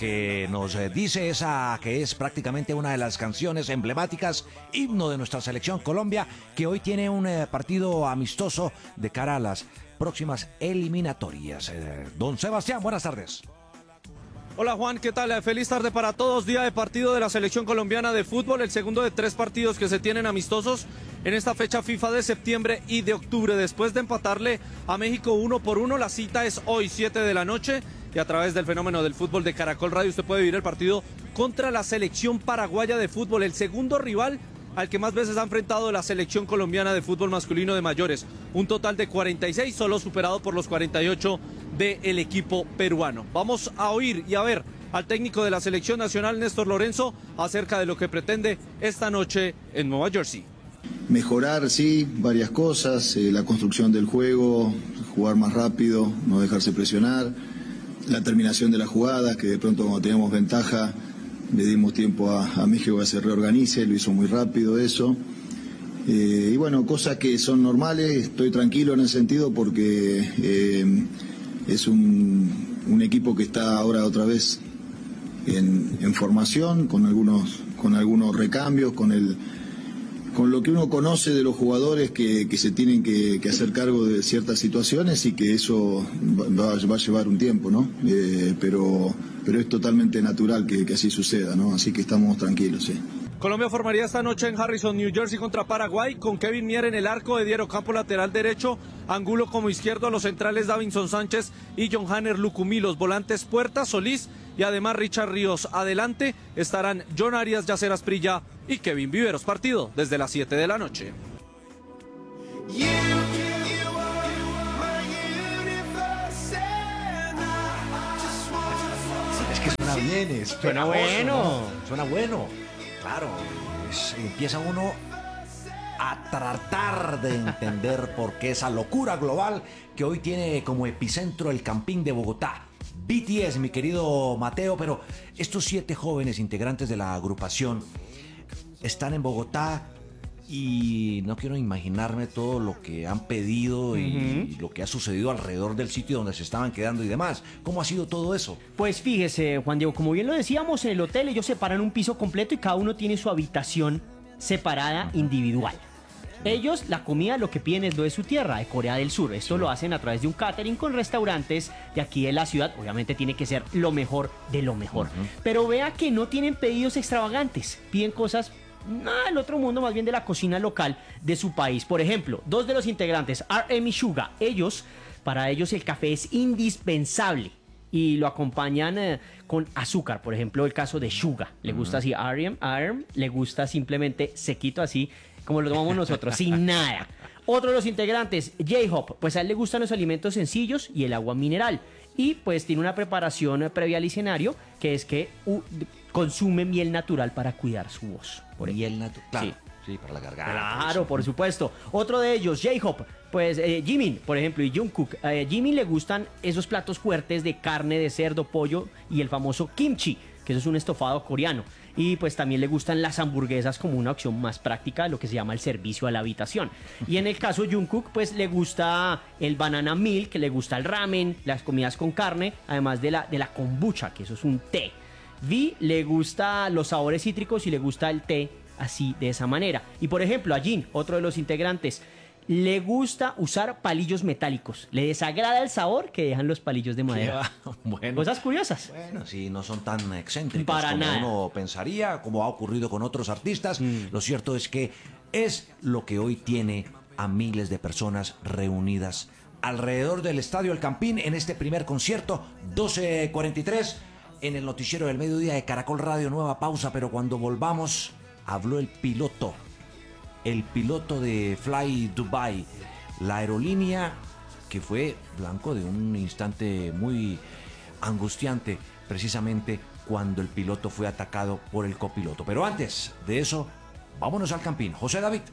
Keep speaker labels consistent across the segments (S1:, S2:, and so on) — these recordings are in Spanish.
S1: que nos dice esa que es prácticamente una de las canciones emblemáticas, himno de nuestra selección Colombia, que hoy tiene un partido amistoso de cara a las próximas eliminatorias. Don Sebastián, buenas tardes.
S2: Hola Juan, ¿qué tal? Feliz tarde para todos. Día de partido de la selección colombiana de fútbol, el segundo de 3 partidos que se tienen amistosos en esta fecha FIFA de septiembre y de octubre. Después de empatarle a México 1-1, la cita es hoy 7 de la noche y a través del fenómeno del fútbol de Caracol Radio usted puede vivir el partido contra la selección paraguaya de fútbol, el segundo rival al que más veces ha enfrentado la selección colombiana de fútbol masculino de mayores. Un total de 46, solo superado por los 48 del equipo peruano. Vamos a oír y a ver al técnico de la selección nacional, Néstor Lorenzo, acerca de lo que pretende esta noche en Nueva Jersey.
S3: Mejorar, sí, varias cosas, la construcción del juego, jugar más rápido, no dejarse presionar, la terminación de las jugadas, que de pronto cuando teníamos ventaja le dimos tiempo a México que se reorganice, lo hizo muy rápido eso. Y bueno, cosas que son normales, estoy tranquilo en ese sentido porque es un equipo que está ahora otra vez en formación, con algunos recambios, con lo que uno conoce de los jugadores que se tienen que hacer cargo de ciertas situaciones y que eso va a llevar un tiempo, ¿no? Pero es totalmente natural que así suceda, ¿no? Así que estamos tranquilos, sí.
S2: Colombia formaría esta noche en Harrison, New Jersey contra Paraguay, con Kevin Mier en el arco, Edier Ocampo lateral derecho, Angulo como izquierdo, los centrales Davinson Sánchez y John Hanner Lucumí, los volantes Puerta, Solís y además Richard Ríos. Adelante estarán John Arias, Yacer Asprilla y Kevin Viveros. Partido desde las 7 de la noche.
S1: Es que suena bien,
S4: suena bueno,
S1: ¿no? Suena bueno. Claro, empieza uno a tratar de entender por qué esa locura global que hoy tiene como epicentro el Campín de Bogotá. BTS, mi querido Mateo, pero estos 7 jóvenes integrantes de la agrupación están en Bogotá y no quiero imaginarme todo lo que han pedido y lo que ha sucedido alrededor del sitio donde se estaban quedando y demás. ¿Cómo ha sido todo eso?
S4: Pues fíjese, Juan Diego, como bien lo decíamos, en el hotel ellos separan un piso completo y cada uno tiene su habitación separada individual. Ellos, la comida, lo que piden es lo de su tierra, de Corea del Sur. Esto lo hacen a través de un catering con restaurantes de aquí de la ciudad. Obviamente tiene que ser lo mejor de lo mejor. Pero vea que no tienen pedidos extravagantes. Piden cosas del otro mundo, más bien de la cocina local de su país. Por ejemplo, 2 de los integrantes, RM y Suga, para ellos el café es indispensable y lo acompañan con azúcar. Por ejemplo, el caso de Suga, le gusta así, RM le gusta simplemente sequito, así como lo tomamos nosotros, sin nada. Otro de los integrantes, J-Hop, pues a él le gustan los alimentos sencillos y el agua mineral. Y pues tiene una preparación previa al escenario, que es que consume miel natural para cuidar su voz.
S1: Miel natural, claro.
S4: Sí.
S1: Sí, para la garganta.
S4: Claro, por supuesto. Otro de ellos, J-Hop, pues Jimin, por ejemplo, y Jungkook. Jimin le gustan esos platos fuertes de carne, de cerdo, pollo y el famoso kimchi, que eso es un estofado coreano. Y pues también le gustan las hamburguesas como una opción más práctica de lo que se llama el servicio a la habitación. Y en el caso de Jungkook, pues le gusta el banana milk, le gusta el ramen, las comidas con carne, además de la kombucha, que eso es un té. Vi le gusta los sabores cítricos y le gusta el té así, de esa manera. Y por ejemplo, a Jin, otro de los integrantes, le gusta usar palillos metálicos. Le desagrada el sabor que dejan los palillos de madera.
S1: Bueno,
S4: cosas curiosas.
S1: Bueno, sí, no son tan excéntricos
S4: para
S1: como
S4: nada
S1: uno pensaría, como ha ocurrido con otros artistas. Lo cierto es que es lo que hoy tiene a miles de personas reunidas alrededor del Estadio El Campín en este primer concierto, 12:43, en el noticiero del mediodía de Caracol Radio. Nueva pausa, pero cuando volvamos, habló el piloto de Fly Dubai, la aerolínea que fue blanco de un instante muy angustiante, precisamente cuando el piloto fue atacado por el copiloto. Pero antes de eso, vámonos al Campín. José David.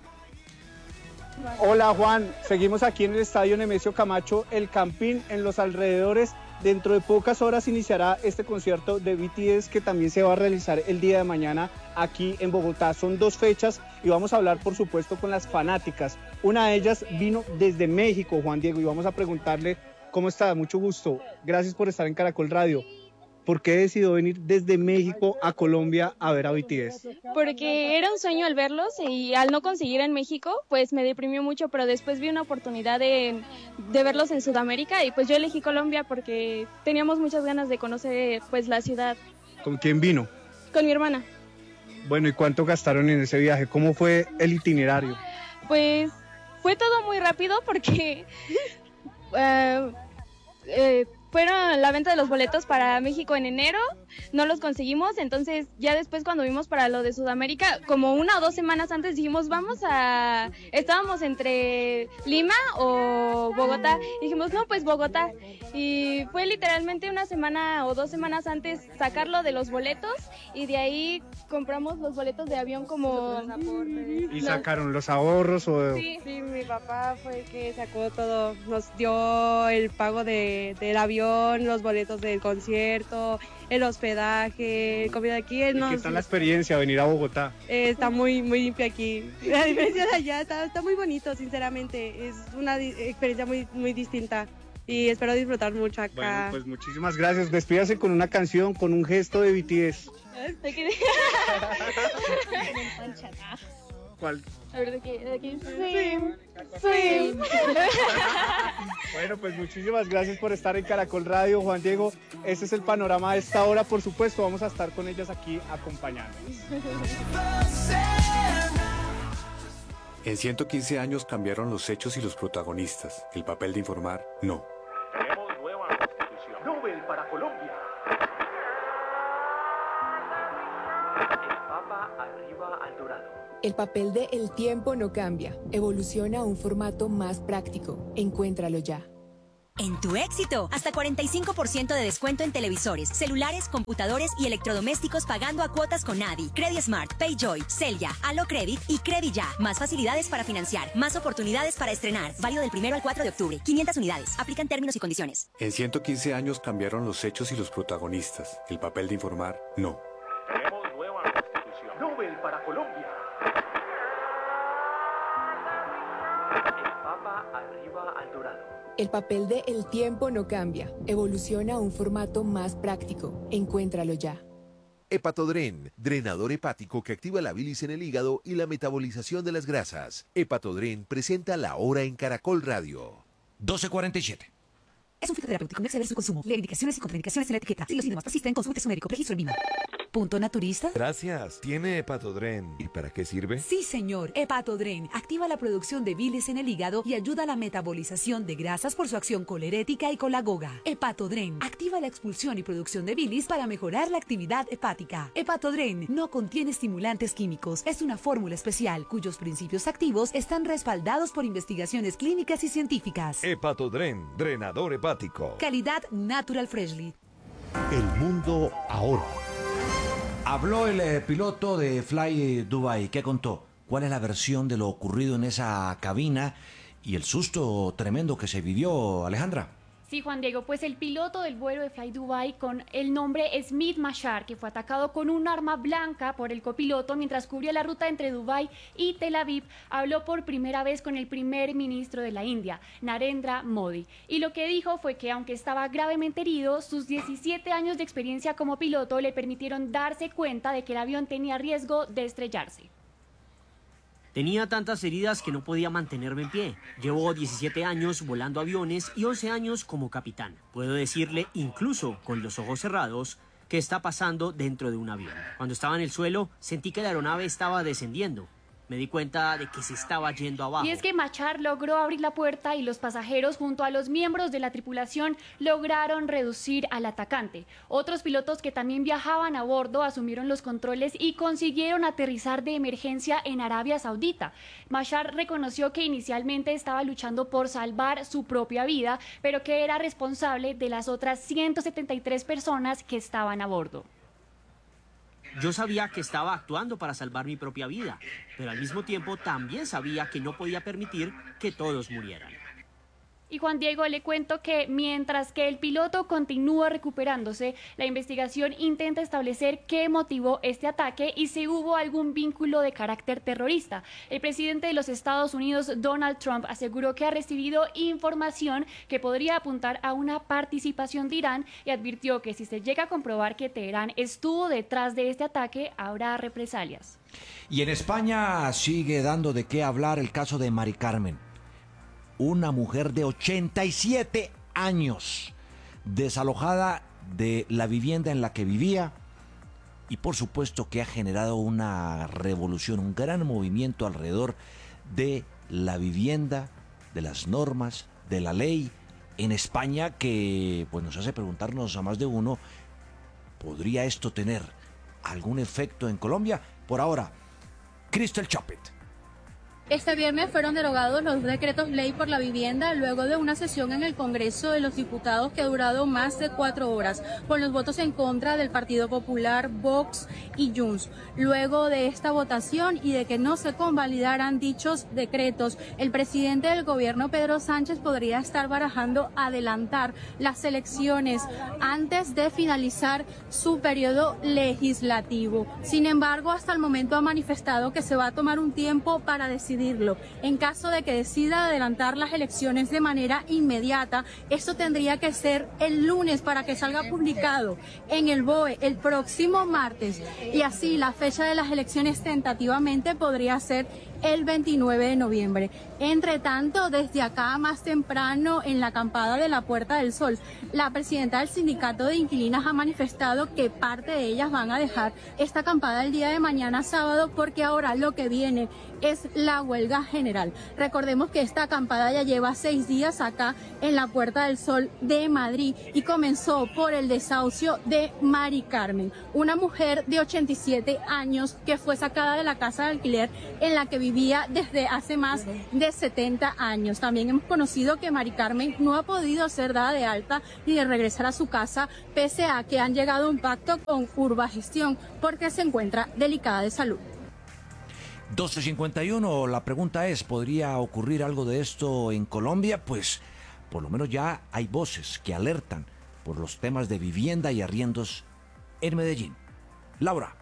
S5: Hola Juan, seguimos aquí en el Estadio Nemesio Camacho, El Campín, en los alrededores. Dentro de pocas horas iniciará este concierto de BTS que también se va a realizar el día de mañana aquí en Bogotá. Son 2 fechas y vamos a hablar, por supuesto, con las fanáticas. Una de ellas vino desde México, Juan Diego, y vamos a preguntarle cómo está. Mucho gusto. Gracias por estar en Caracol Radio. ¿por qué decidió venir desde México a Colombia a ver a BTS?
S6: Porque era un sueño al verlos y al no conseguir en México, pues me deprimió mucho, pero después vi una oportunidad de verlos en Sudamérica y pues yo elegí Colombia porque teníamos muchas ganas de conocer pues la ciudad.
S5: ¿Con quién vino?
S6: Con mi hermana.
S5: Bueno, ¿y cuánto gastaron en ese viaje? ¿Cómo fue el itinerario?
S6: Pues fue todo muy rápido porque fueron la venta de los boletos para México en enero, no los conseguimos, entonces ya después cuando vimos para lo de Sudamérica, como 1 o 2 semanas antes dijimos estábamos entre Lima o Bogotá, dijimos no pues Bogotá, y fue literalmente 1 semana o 2 semanas antes sacarlo de los boletos y de ahí compramos los boletos de avión como...
S5: ¿Y sacaron los ahorros o...?
S6: Sí,
S7: mi papá fue el que sacó todo, nos dio el pago del avión, los boletos del concierto, el hospedaje, comida aquí.
S5: ¿Y qué tal la experiencia venir a Bogotá?
S7: Está muy limpio aquí. La diferencia de allá está muy bonito, sinceramente. Es una experiencia muy distinta y espero disfrutar mucho acá.
S5: Bueno, pues muchísimas gracias. Despídase con una canción, con un gesto de BTS. ¿Cuál?
S6: A ver, ¿de qué?
S7: Swim.
S5: Bueno, pues muchísimas gracias por estar en Caracol Radio, Juan Diego. Ese es el panorama de esta hora. Por supuesto, vamos a estar con ellas aquí acompañándonos.
S8: En 115 años cambiaron los hechos y los protagonistas. El papel de informar, no.
S9: Tenemos nueva constitución. Nobel para Colombia. El Papa arriba al dorado.
S10: El papel de El tiempo no cambia. Evoluciona a un formato más práctico. Encuéntralo ya.
S11: En Tu Éxito, hasta 45% de descuento en televisores, celulares, computadores y electrodomésticos pagando a cuotas con Adi, Credismart, Payjoy, Celia, Alocredit y Credija. Más facilidades para financiar, más oportunidades para estrenar. Válido del 1 al 4 de octubre. 500 unidades. Aplican términos y condiciones.
S8: En 115 años cambiaron los hechos y los protagonistas. El papel de informar, no.
S9: Tenemos nueva constitución. Nobel para Colombia. El Papa arriba al dorado.
S10: El papel de El tiempo no cambia. Evoluciona a un formato más práctico. Encuéntralo ya.
S12: Hepatodren, drenador hepático que activa la bilis en el hígado y la metabolización de las grasas. Hepatodren presenta La Hora en Caracol Radio.
S1: 12:47.
S13: Es un fitoterapéutico, no exceder su consumo. Lee indicaciones y contraindicaciones en la etiqueta. Si los síntomas persisten, consulte a su médico. Registro en Lima. ¿Punto naturista?
S14: Gracias. ¿Tiene Hepatodren? ¿Y para qué sirve?
S13: Sí, señor. Hepatodren activa la producción de bilis en el hígado y ayuda a la metabolización de grasas por su acción colerética y colagoga. Hepatodren activa la expulsión y producción de bilis para mejorar la actividad hepática. Hepatodren no contiene estimulantes químicos. Es una fórmula especial cuyos principios activos están respaldados por investigaciones clínicas y científicas.
S14: Hepatodren, drenador hepático.
S13: Calidad Natural Freshly.
S12: El mundo ahora.
S1: Habló el piloto de Fly Dubai. ¿Qué contó? ¿Cuál es la versión de lo ocurrido en esa cabina y el susto tremendo que se vivió, Alejandra?
S15: Sí, Juan Diego, pues el piloto del vuelo de Fly Dubai con el nombre Smith Machar, que fue atacado con un arma blanca por el copiloto mientras cubría la ruta entre Dubái y Tel Aviv, habló por primera vez con el primer ministro de la India, Narendra Modi. Y lo que dijo fue que aunque estaba gravemente herido, sus 17 años de experiencia como piloto le permitieron darse cuenta de que el avión tenía riesgo de estrellarse.
S16: Tenía tantas heridas que no podía mantenerme en pie. Llevo 17 años volando aviones y 11 años como capitán. Puedo decirle, incluso con los ojos cerrados, qué está pasando dentro de un avión. Cuando estaba en el suelo, sentí que la aeronave estaba descendiendo. Me di cuenta de que se estaba yendo abajo.
S15: Y es que Machar logró abrir la puerta y los pasajeros junto a los miembros de la tripulación lograron reducir al atacante. Otros pilotos que también viajaban a bordo asumieron los controles y consiguieron aterrizar de emergencia en Arabia Saudita. Machar reconoció que inicialmente estaba luchando por salvar su propia vida, pero que era responsable de las otras 173 personas que estaban a bordo.
S16: Yo sabía que estaba actuando para salvar mi propia vida, pero al mismo tiempo también sabía que no podía permitir que todos murieran.
S15: Y Juan Diego, le cuento que mientras que el piloto continúa recuperándose, la investigación intenta establecer qué motivó este ataque y si hubo algún vínculo de carácter terrorista. El presidente de los Estados Unidos, Donald Trump, aseguró que ha recibido información que podría apuntar a una participación de Irán y advirtió que si se llega a comprobar que Teherán estuvo detrás de este ataque, habrá represalias.
S1: Y en España sigue dando de qué hablar el caso de Mari Carmen. Una mujer de 87 años, desalojada de la vivienda en la que vivía, y por supuesto que ha generado una revolución, un gran movimiento alrededor de la vivienda, de las normas, de la ley en España, que pues nos hace preguntarnos a más de uno, ¿podría esto tener algún efecto en Colombia? Por ahora, Cristel Chapet.
S17: Este viernes fueron derogados los decretos ley por la vivienda luego de una sesión en el Congreso de los Diputados que ha durado más de 4 horas, con los votos en contra del Partido Popular, Vox y Junts. Luego de esta votación y de que no se convalidaran dichos decretos, el presidente del gobierno, Pedro Sánchez, podría estar barajando adelantar las elecciones antes de finalizar su periodo legislativo. Sin embargo, hasta el momento ha manifestado que se va a tomar un tiempo para decidirlo. En caso de que decida adelantar las elecciones de manera inmediata, esto tendría que ser el lunes para que salga publicado en el BOE el próximo martes. Y así la fecha de las elecciones tentativamente podría ser el 29 de noviembre. Entre tanto, desde acá más temprano en la acampada de la Puerta del Sol, la presidenta del sindicato de inquilinas ha manifestado que parte de ellas van a dejar esta acampada el día de mañana sábado porque ahora lo que viene es la huelga general. Recordemos que esta acampada ya lleva 6 días acá en la Puerta del Sol de Madrid y comenzó por el desahucio de Mari Carmen, una mujer de 87 años que fue sacada de la casa de alquiler en la que vivía desde hace más de 70 años. También hemos conocido que Mari Carmen no ha podido ser dada de alta ni de regresar a su casa, pese a que han llegado a un pacto con Urbagestión porque se encuentra delicada de salud.
S1: 12:51, la pregunta es, ¿podría ocurrir algo de esto en Colombia? Pues por lo menos ya hay voces que alertan por los temas de vivienda y arriendos en Medellín. Laura.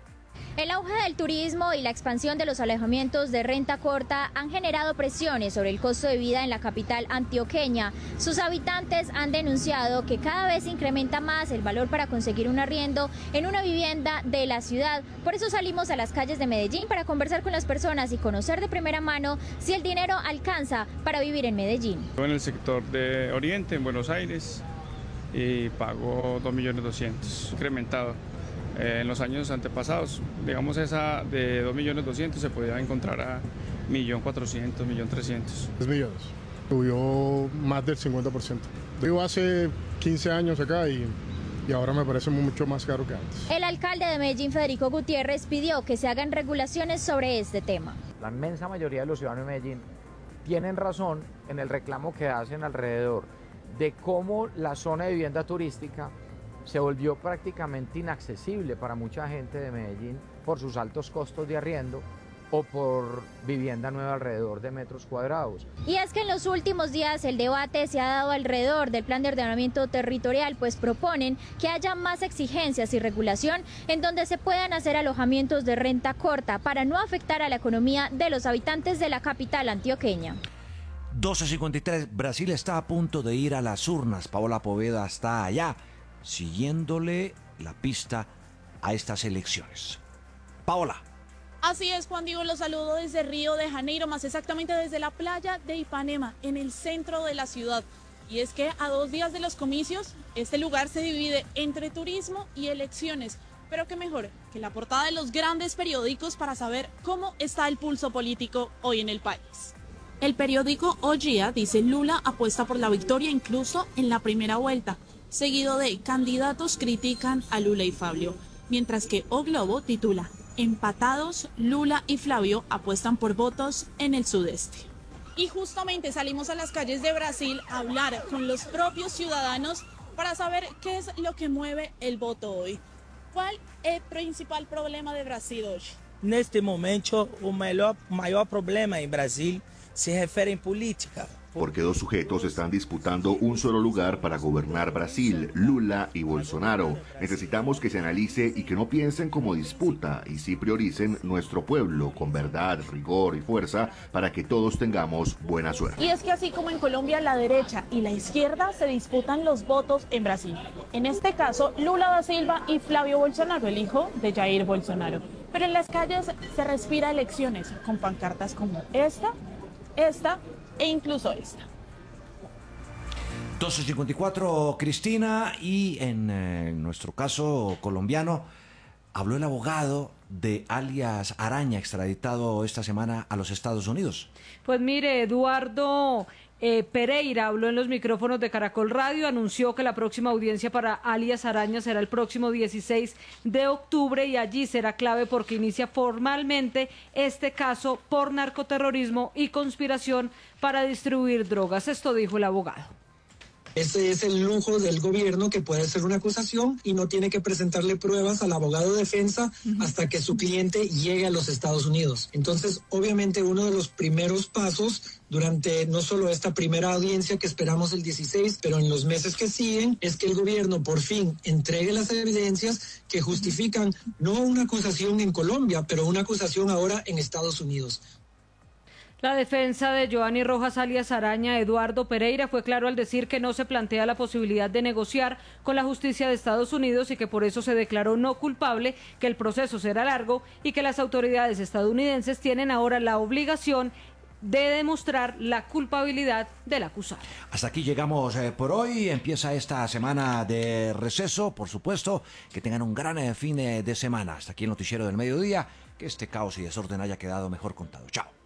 S18: El auge del turismo y la expansión de los alojamientos de renta corta han generado presiones sobre el costo de vida en la capital antioqueña. Sus habitantes han denunciado que cada vez incrementa más el valor para conseguir un arriendo en una vivienda de la ciudad. Por eso salimos a las calles de Medellín para conversar con las personas y conocer de primera mano si el dinero alcanza para vivir en Medellín.
S19: Yo en el sector de Oriente, en Buenos Aires, y pago 2.200.000, incrementado. En los años antepasados, digamos esa de 2.200.000 se podía encontrar a 1.400.000, 1.300.000.
S20: 3 millones, subió más del 50%. Vivo hace 15 años acá y ahora me parece mucho más caro que antes.
S18: El alcalde de Medellín, Federico Gutiérrez, pidió que se hagan regulaciones sobre este tema.
S21: La inmensa mayoría de los ciudadanos de Medellín tienen razón en el reclamo que hacen alrededor de cómo la zona de vivienda turística se volvió prácticamente inaccesible para mucha gente de Medellín por sus altos costos de arriendo o por vivienda nueva alrededor de metros cuadrados.
S18: Y es que en los últimos días el debate se ha dado alrededor del plan de ordenamiento territorial, pues proponen que haya más exigencias y regulación en donde se puedan hacer alojamientos de renta corta para no afectar a la economía de los habitantes de la capital antioqueña.
S1: 12:53, Brasil está a punto de ir a las urnas. Paola Poveda está allá, siguiéndole la pista a estas elecciones. Paola.
S22: Así es, Juan Diego, los saludo desde Río de Janeiro, más exactamente desde la playa de Ipanema, en el centro de la ciudad. Y es que a 2 días de los comicios, este lugar se divide entre turismo y elecciones. Pero qué mejor que la portada de los grandes periódicos para saber cómo está el pulso político hoy en el país. El periódico O Dia dice: Lula apuesta por la victoria incluso en la primera vuelta, seguido de candidatos critican a Lula y Fabio, mientras que O Globo titula: empatados, Lula y Flavio apuestan por votos en el sudeste. Y justamente salimos a las calles de Brasil a hablar con los propios ciudadanos para saber qué es lo que mueve el voto hoy. ¿Cuál es el principal problema de Brasil hoy?
S23: Neste momento, o maior problema em Brasil se refere em política.
S2: porque dos sujetos están disputando un solo lugar para gobernar Brasil, Lula y Bolsonaro. Necesitamos que se analice y que no piensen como disputa y sí prioricen nuestro pueblo con verdad, rigor y fuerza para que todos tengamos buena suerte.
S22: Y es que así como en Colombia la derecha y la izquierda se disputan los votos en Brasil. En este caso, Lula da Silva y Flavio Bolsonaro, el hijo de Jair Bolsonaro. Pero en las calles se respira elecciones con pancartas como esta e incluso esta.
S1: 12:54, Cristina, y en nuestro caso colombiano, habló el abogado de alias Araña, extraditado esta semana a los Estados Unidos.
S3: Pues mire, Eduardo Pereira habló en los micrófonos de Caracol Radio, anunció que la próxima audiencia para alias Araña será el próximo 16 de octubre y allí será clave porque inicia formalmente este caso por narcoterrorismo y conspiración para distribuir drogas. Esto dijo el abogado.
S23: Ese es el lujo del gobierno, que puede hacer una acusación y no tiene que presentarle pruebas al abogado de defensa hasta que su cliente llegue a los Estados Unidos. Entonces, obviamente, uno de los primeros pasos durante no solo esta primera audiencia que esperamos el 16, pero en los meses que siguen, es que el gobierno por fin entregue las evidencias que justifican no una acusación en Colombia, pero una acusación ahora en Estados Unidos.
S3: La defensa de Joanny Rojas alias Araña, Eduardo Pereira, fue claro al decir que no se plantea la posibilidad de negociar con la justicia de Estados Unidos y que por eso se declaró no culpable, que el proceso será largo y que las autoridades estadounidenses tienen ahora la obligación de demostrar la culpabilidad del acusado.
S1: Hasta aquí llegamos por hoy. Empieza esta semana de receso, por supuesto. Que tengan un gran fin de semana. Hasta aquí el noticiero del mediodía. Que este caos y desorden haya quedado mejor contado. Chao.